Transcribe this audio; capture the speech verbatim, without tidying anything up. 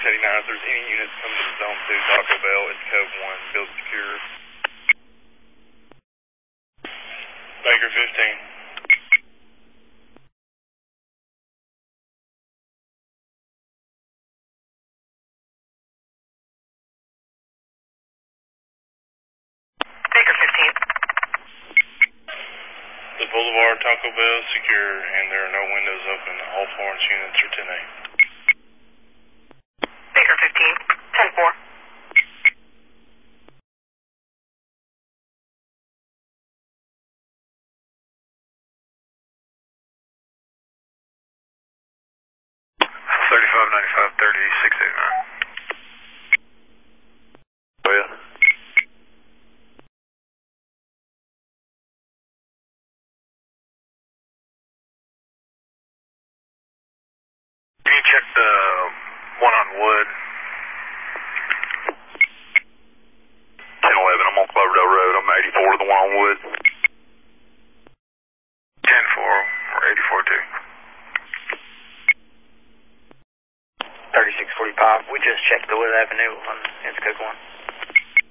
eighty-nine, if there's any units coming to Zone two Taco Bell, it's Code one, field secure. Baker fifteen. Baker fifteen. The Boulevard Taco Bell is secure and there are no windows open. All Florence units are ten eight. Baker fifteen, ten four. thirty-five ninety-five thirty, six eighty-nine. Oh yeah. Can you check the one on Wood? ten eleven, I'm on Cloverdale Road. I'm eighty-four to the one on Wood. ten four, or eighty-four two. thirty-six forty-five, we just checked the Wood Avenue on, it's Code one.